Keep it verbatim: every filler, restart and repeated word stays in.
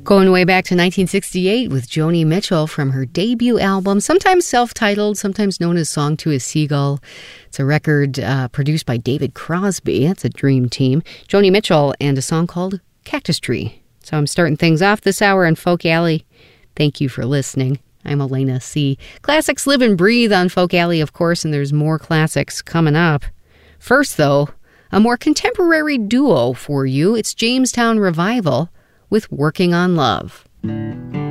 Going way back to nineteen sixty-eight with Joni Mitchell from her debut album, sometimes self-titled, sometimes known as Song to a Seagull. It's a record uh, produced by David Crosby. That's a dream team. Joni Mitchell and a song called Cactus Tree. So I'm starting things off this hour in Folk Alley. Thank you for listening. I'm Elena C. Classics live and breathe on Folk Alley, of course, and there's more classics coming up. First, though, a more contemporary duo for you. It's Jamestown Revival with Working on Love.